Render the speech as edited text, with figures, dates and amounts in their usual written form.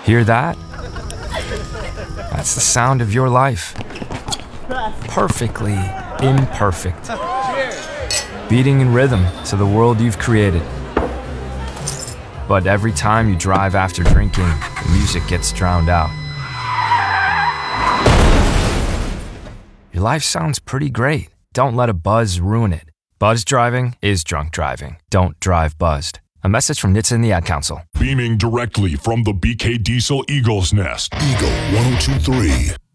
Hear that? That's the sound of your life. Perfectly imperfect. Beating in rhythm to the world you've created. But every time you drive after drinking, the music gets drowned out. Your life sounds pretty great. Don't let a buzz ruin it. Buzz driving is drunk driving. Don't drive buzzed. A message from NHTSA and the Ad Council. Beaming directly from the BK Diesel Eagle's Nest. Eagle 102.3.